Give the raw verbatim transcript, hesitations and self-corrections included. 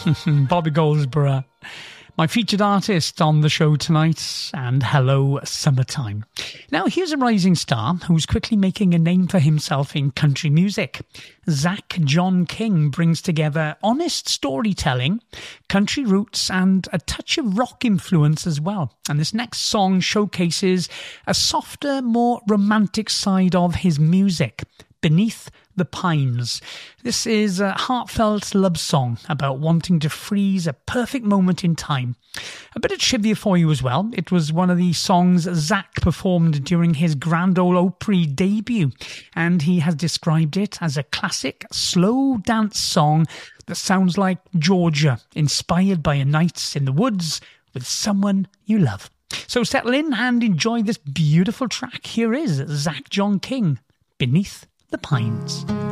Bobby Goldsboro, my featured artist on the show tonight, and hello, summertime. Now, here's a rising star who's quickly making a name for himself in country music. Zach John King brings together honest storytelling, country roots, and a touch of rock influence as well. And this next song showcases a softer, more romantic side of his music, Beneath the Pines. This is a heartfelt love song about wanting to freeze a perfect moment in time. A bit of trivia for you as well. It was one of the songs Zach performed during his Grand Ole Opry debut, and he has described it as a classic slow dance song that sounds like Georgia, inspired by a night in the woods with someone you love. So settle in and enjoy this beautiful track. Here is Zach John King, Beneath the Pines.